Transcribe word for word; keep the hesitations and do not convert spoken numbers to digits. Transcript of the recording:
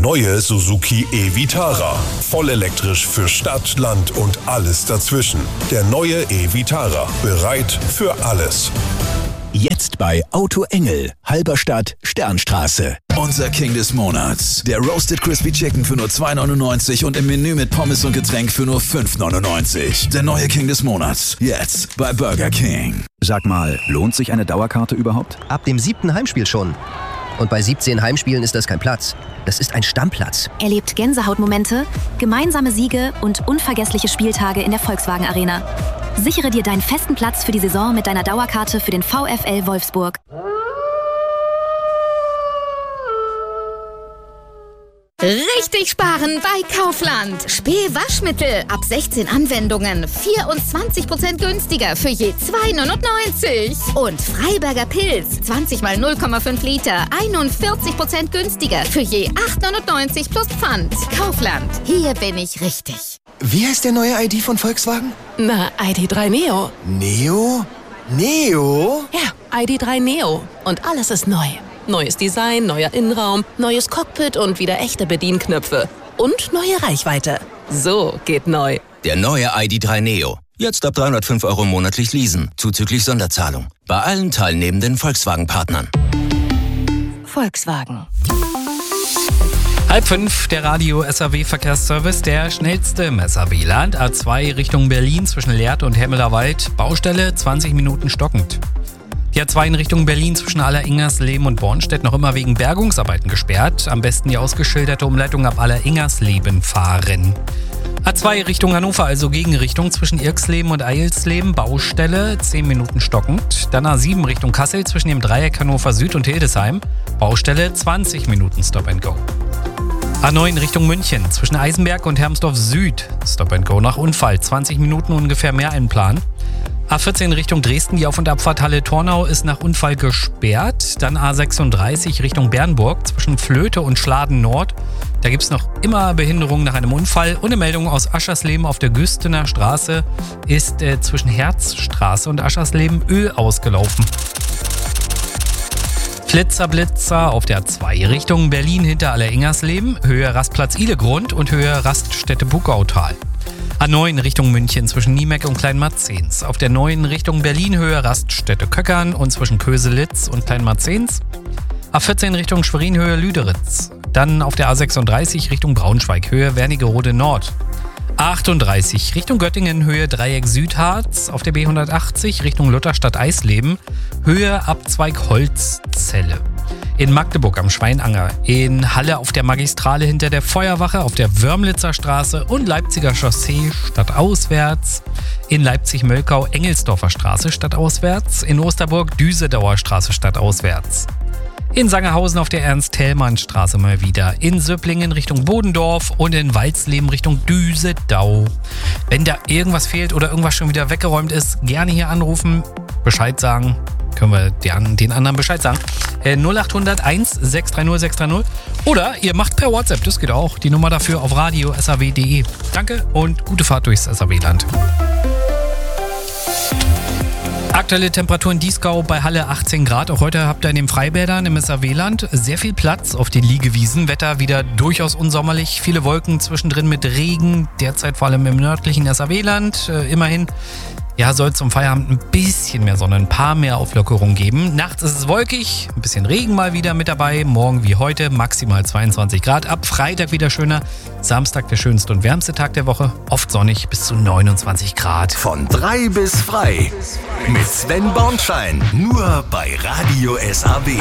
neue Suzuki e-Vitara. Vollelektrisch für Stadt, Land und alles dazwischen. Der neue e-Vitara. Bereit für alles. Jetzt bei Auto Engel, Halberstadt, Sternstraße. Unser King des Monats. Der Roasted Crispy Chicken für nur zwei neunundneunzig und im Menü mit Pommes und Getränk für nur fünf neunundneunzig. Der neue King des Monats. Jetzt bei Burger King. Sag mal, lohnt sich eine Dauerkarte überhaupt? Ab dem siebten Heimspiel schon. Und bei siebzehn Heimspielen ist das kein Platz. Das ist ein Stammplatz. Erlebt Gänsehautmomente, gemeinsame Siege und unvergessliche Spieltage in der Volkswagen Arena. Sichere dir deinen festen Platz für die Saison mit deiner Dauerkarte für den VfL Wolfsburg. Richtig sparen bei Kaufland. Spee-Waschmittel ab sechzehn Anwendungen. vierundzwanzig Prozent günstiger für je zwei neunundneunzig. Und Freiberger Pilz. zwanzig mal null Komma fünf Liter. einundvierzig Prozent günstiger für je acht neunundneunzig plus Pfand. Kaufland. Hier bin ich richtig. Wie heißt der neue I D von Volkswagen? Na, I D drei Neo. Neo? Neo? Ja, I D drei Neo. Und alles ist neu. Neues Design, neuer Innenraum, neues Cockpit und wieder echte Bedienknöpfe. Und neue Reichweite. So geht neu. Der neue I D drei Neo. Jetzt ab dreihundertfünf Euro monatlich leasen, zuzüglich Sonderzahlung. Bei allen teilnehmenden Volkswagen-Partnern. Volkswagen. Halb fünf, der Radio S A W-Verkehrsservice, der schnellste im S A W-Land. A zwei Richtung Berlin zwischen Lehrte und Hemmelerwald. Baustelle zwanzig Minuten stockend. Die A zwei in Richtung Berlin zwischen Alleringersleben und Bornstedt noch immer wegen Bergungsarbeiten gesperrt. Am besten die ausgeschilderte Umleitung ab Alleringersleben fahren. A zwei Richtung Hannover, also Gegenrichtung zwischen Irksleben und Eilsleben. Baustelle, zehn Minuten stockend. Dann A sieben Richtung Kassel zwischen dem Dreieck Hannover Süd und Hildesheim. Baustelle, zwanzig Minuten Stop and Go. A neun Richtung München zwischen Eisenberg und Hermsdorf Süd. Stop and Go nach Unfall, zwanzig Minuten ungefähr mehr einplanen. A vierzehn Richtung Dresden, die Auf- und Abfahrt Halle-Tornau ist nach Unfall gesperrt. Dann A sechsunddreißig Richtung Bernburg zwischen Flöte und Schladen Nord. Da gibt es noch immer Behinderungen nach einem Unfall. Und eine Meldung aus Aschersleben auf der Güstener Straße ist äh, zwischen Herzstraße und Aschersleben Öl ausgelaufen. Flitzer Blitzer auf der A zwei Richtung Berlin hinter Alleringersleben, Höhe Rastplatz Ihlegrund und Höhe Raststätte Bugautal. A neun Richtung München zwischen Niemeck und Kleinmarzens. Auf der neun Richtung Berlin Höhe Raststätte Köckern und zwischen Köselitz und Kleinmarzens. A vierzehn Richtung Schwerin Höhe Lüderitz. Dann auf der A sechsunddreißig Richtung Braunschweig Höhe Wernigerode Nord. A achtunddreißig Richtung Göttingen Höhe Dreieck Südharz. Auf der B hundertachtzig Richtung Lutherstadt Eisleben Höhe Abzweig Holzzelle. In Magdeburg am Schweinanger, in Halle auf der Magistrale hinter der Feuerwache, auf der Wörmlitzer Straße und Leipziger Chaussee stadtauswärts, in Leipzig-Mölkau Engelsdorfer Straße stadtauswärts, in Osterburg Düsedauer Straße stadtauswärts. In Sangerhausen auf der Ernst-Thälmann-Straße mal wieder, in Söblingen Richtung Bodendorf und in Walsleben Richtung Düsedau. Wenn da irgendwas fehlt oder irgendwas schon wieder weggeräumt ist, gerne hier anrufen, Bescheid sagen. Können wir den, den anderen Bescheid sagen. Äh, null acht null null eins sechs drei null sechs drei null. Oder ihr macht per WhatsApp, das geht auch. Die Nummer dafür auf radio s a w punkt d e. Danke und gute Fahrt durchs S A W-Land. Aktuelle Temperatur in Dieskau bei Halle achtzehn Grad. Auch heute habt ihr in den Freibädern im S A W-Land sehr viel Platz auf den Liegewiesen. Wetter wieder durchaus unsommerlich. Viele Wolken zwischendrin mit Regen. Derzeit vor allem im nördlichen S A W-Land. Äh, immerhin ja, soll es zum Feierabend ein bisschen mehr Sonne, ein paar mehr Auflockerungen geben. Nachts ist es wolkig, ein bisschen Regen mal wieder mit dabei. Morgen wie heute maximal zweiundzwanzig Grad. Ab Freitag wieder schöner. Samstag der schönste und wärmste Tag der Woche. Oft sonnig bis zu neunundzwanzig Grad. Von drei bis frei. Mit Sven Bornschein. Nur bei Radio S A W.